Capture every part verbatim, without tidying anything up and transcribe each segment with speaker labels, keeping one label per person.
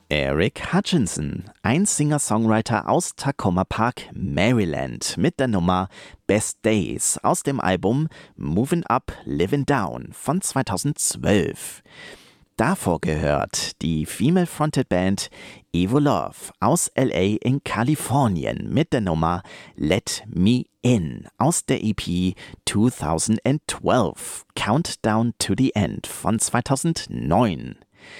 Speaker 1: Eric Hutchinson, ein Singer-Songwriter aus Takoma Park, Maryland, mit der Nummer Best Days aus dem Album Moving Up, Living Down von zweitausendzwölf. Davor gehört die Female-Fronted Band Evo Love aus L A in Kalifornien mit der Nummer Let Me In aus der E P zweitausendzwölf, Countdown to the End von zweitausendneun.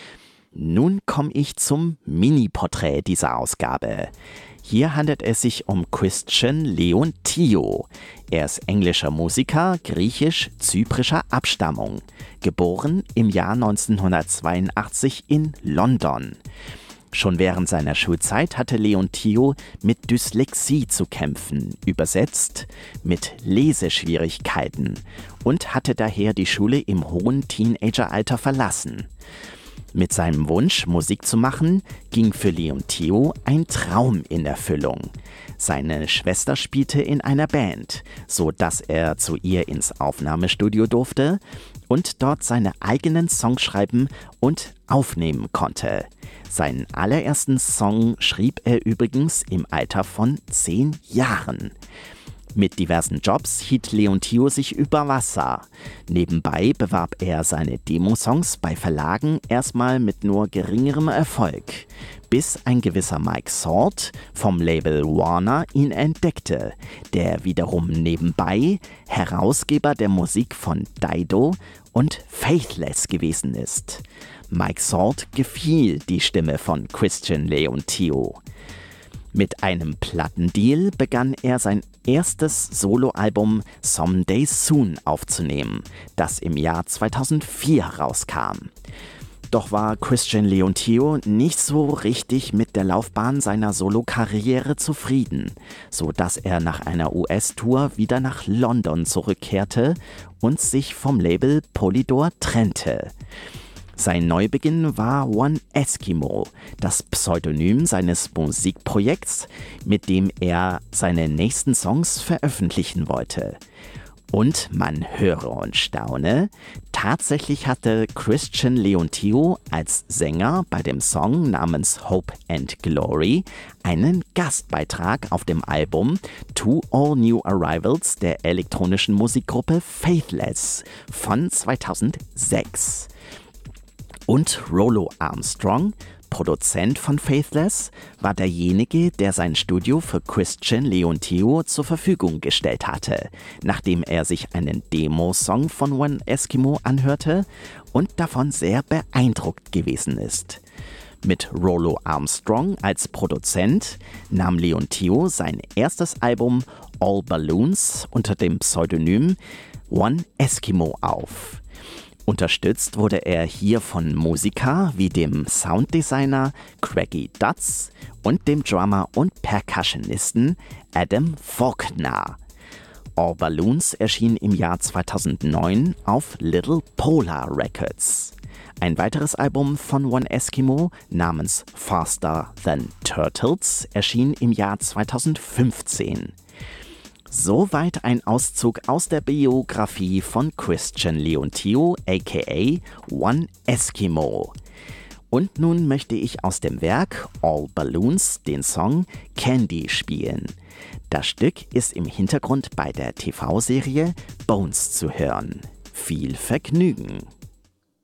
Speaker 1: Nun komme ich zum Mini-Porträt dieser Ausgabe. Hier handelt es sich um Christian Leontio. Er ist englischer Musiker griechisch-zyprischer Abstammung, geboren im Jahr neunzehnhundertzweiundachtzig in London. Schon während seiner Schulzeit hatte Leontio mit Dyslexie zu kämpfen, übersetzt mit Leseschwierigkeiten, und hatte daher die Schule im hohen Teenageralter verlassen. Mit seinem Wunsch, Musik zu machen, ging für Leontio ein Traum in Erfüllung. Seine Schwester spielte in einer Band, so dass er zu ihr ins Aufnahmestudio durfte und dort seine eigenen Songs schreiben und aufnehmen konnte. Seinen allerersten Song schrieb er übrigens im Alter von zehn Jahren. Mit diversen Jobs hielt Leontio sich über Wasser. Nebenbei bewarb er seine Demosongs bei Verlagen erstmal mit nur geringerem Erfolg, bis ein gewisser Mike Salt vom Label Warner ihn entdeckte, der wiederum nebenbei Herausgeber der Musik von Dido und Faithless gewesen ist. Mike Salt gefiel die Stimme von Christian Leontio. Mit einem Plattendeal begann er sein erstes Soloalbum Someday Soon aufzunehmen, das im Jahr zweitausendvier rauskam. Doch war Christian Leontio nicht so richtig mit der Laufbahn seiner Solokarriere zufrieden, so dass er nach einer U S-Tour wieder nach London zurückkehrte und sich vom Label Polydor trennte. Sein Neubeginn war One Eskimo, das Pseudonym seines Musikprojekts, mit dem er seine nächsten Songs veröffentlichen wollte. Und man höre und staune, tatsächlich hatte Christian Leontio als Sänger bei dem Song namens Hope and Glory einen Gastbeitrag auf dem Album To All New Arrivals der elektronischen Musikgruppe Faithless von zweitausendsechs. Und Rollo Armstrong, Produzent von Faithless, war derjenige, der sein Studio für Christian Leontio zur Verfügung gestellt hatte, nachdem er sich einen Demo-Song von One Eskimo anhörte und davon sehr beeindruckt gewesen ist. Mit Rollo Armstrong als Produzent nahm Leontio sein erstes Album All Balloons unter dem Pseudonym One Eskimo auf. Unterstützt wurde er hier von Musikern wie dem Sounddesigner Craigie Dutz und dem Drummer und Percussionisten Adam Faulkner. All Balloons erschien im Jahr zweitausendneun auf Little Polar Records. Ein weiteres Album von One Eskimo namens Faster Than Turtles erschien im Jahr zweitausendfünfzehn. Soweit ein Auszug aus der Biografie von Christian Leontio aka One Eskimo. Und nun möchte ich aus dem Werk All Balloons den Song Candy spielen. Das Stück ist im Hintergrund bei der T V-Serie Bones zu hören. Viel Vergnügen!